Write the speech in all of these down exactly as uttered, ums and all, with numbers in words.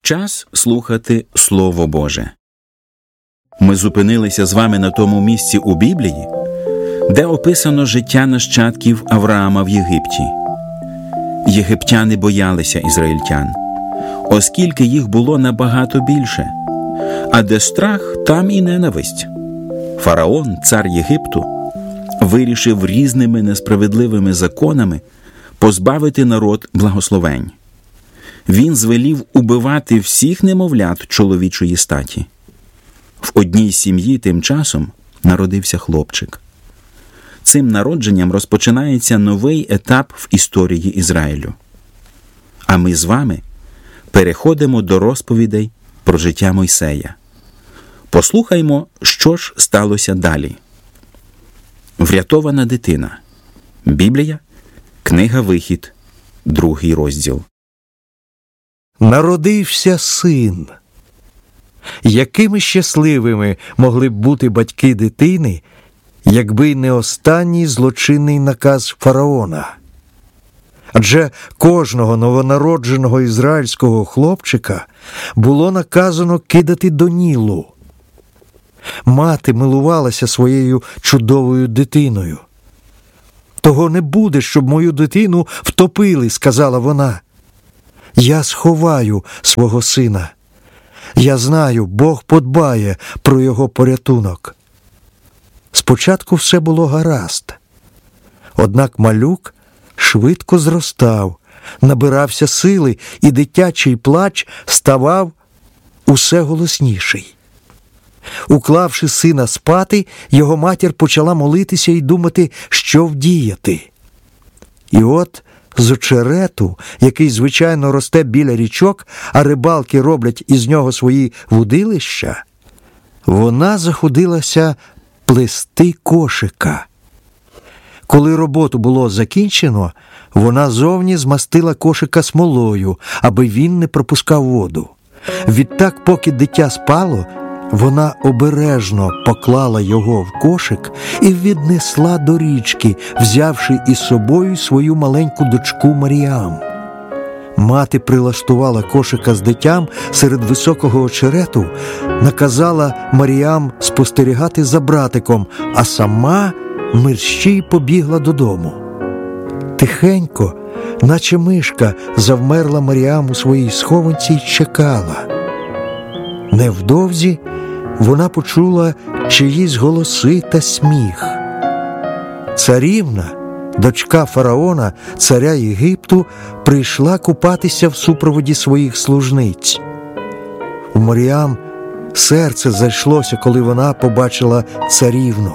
Час слухати Слово Боже. Ми зупинилися з вами на тому місці у Біблії, де описано життя нащадків Авраама в Єгипті. Єгиптяни боялися ізраїльтян, оскільки їх було набагато більше. А де страх, там і ненависть. Фараон, цар Єгипту, вирішив різними несправедливими законами позбавити народ благословень. Він звелів убивати всіх немовлят чоловічої статі. В одній сім'ї тим часом народився хлопчик. Цим народженням розпочинається новий етап в історії Ізраїлю. А ми з вами переходимо до розповідей про життя Мойсея. Послухаймо, що ж сталося далі. Врятована дитина. Біблія, книга Вихід, другий розділ. Народився син. Якими щасливими могли б бути батьки дитини, якби не останній злочинний наказ фараона? Адже кожного новонародженого ізраїльського хлопчика було наказано кидати до Нілу. Мати милувалася своєю чудовою дитиною. «Того не буде, щоб мою дитину втопили», – сказала вона. «Я сховаю свого сина. Я знаю, Бог подбає про його порятунок». Спочатку все було гаразд. Однак малюк швидко зростав, набирався сили, і дитячий плач ставав усе голосніший. Уклавши сина спати, його матір почала молитися і думати, що вдіяти. І от з очерету, який, звичайно, росте біля річок, а рибалки роблять із нього свої вудилища, вона заходилася плести кошика. Коли роботу було закінчено, вона зовні змастила кошика смолою, аби він не пропускав воду. Відтак, поки дитя спало, вона обережно поклала його в кошик і віднесла до річки, взявши із собою свою маленьку дочку Маріам. Мати прилаштувала кошика з дитям серед високого очерету, наказала Маріам спостерігати за братиком, а сама мерщій побігла додому. Тихенько, наче мишка, завмерла Маріам у своїй схованці й чекала. Невдовзі вона почула чиїсь голоси та сміх. Царівна, дочка фараона, царя Єгипту, прийшла купатися в супроводі своїх служниць. У Маріам серце зайшлося, коли вона побачила царівну.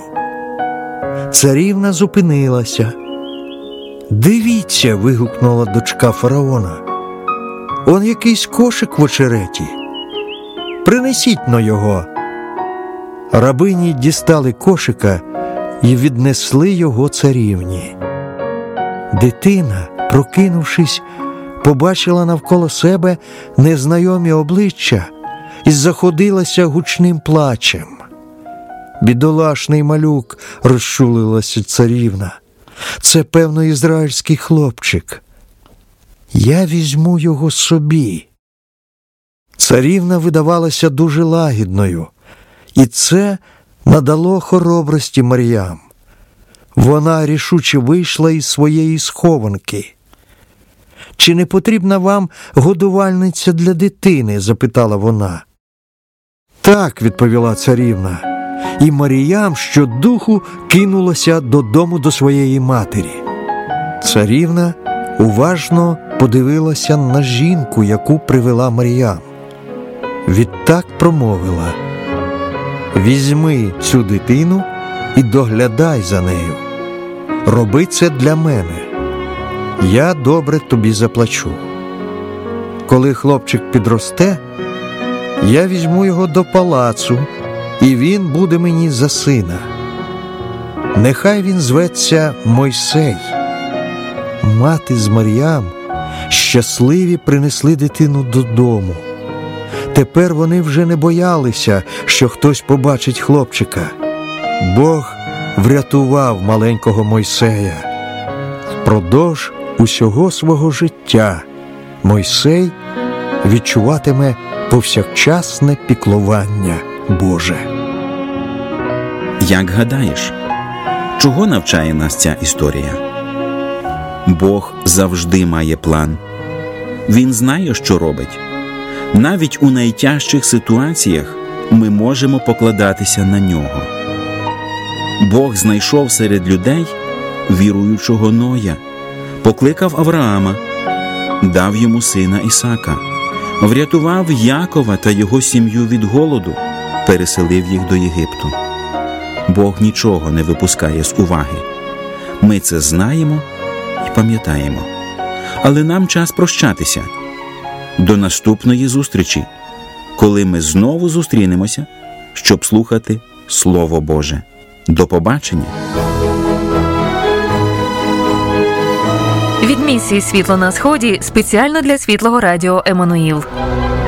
Царівна зупинилася. «Дивіться!» – вигукнула дочка фараона. «Он якийсь кошик в очереті. Принесіть-но його». Рабині дістали кошика і віднесли його царівні. Дитина, прокинувшись, побачила навколо себе незнайомі обличчя і заходилася гучним плачем. «Бідолашний малюк», – розчулилася царівна, – «це, певно, ізраїльський хлопчик. Я візьму його собі». Царівна видавалася дуже лагідною, і це надало хоробрості Маріам. Вона рішуче вийшла із своєї схованки. «Чи не потрібна вам годувальниця для дитини?» – запитала вона. «Так», – відповіла царівна, і Маріам щодуху кинулася додому до своєї матері. Царівна уважно подивилася на жінку, яку привела Маріам. Відтак промовила: «Візьми цю дитину і доглядай за нею. Роби це для мене. Я добре тобі заплачу. Коли хлопчик підросте, я візьму його до палацу, і він буде мені за сина. Нехай він зветься Мойсей». Мати з Маріам щасливі принесли дитину додому. Тепер вони вже не боялися, що хтось побачить хлопчика. Бог врятував маленького Мойсея. Впродовж усього свого життя Мойсей відчуватиме повсякчасне піклування Боже. Як гадаєш, чого навчає нас ця історія? Бог завжди має план. Він знає, що робить. Навіть у найтяжчих ситуаціях ми можемо покладатися на Нього. Бог знайшов серед людей віруючого Ноя, покликав Авраама, дав йому сина Ісака, врятував Якова та його сім'ю від голоду, переселив їх до Єгипту. Бог нічого не випускає з уваги. Ми це знаємо і пам'ятаємо. Але нам час прощатися. До наступної зустрічі, коли ми знову зустрінемося, щоб слухати Слово Боже. До побачення! Від місії «Світло на Сході» спеціально для Світлого Радіо Еммануїл.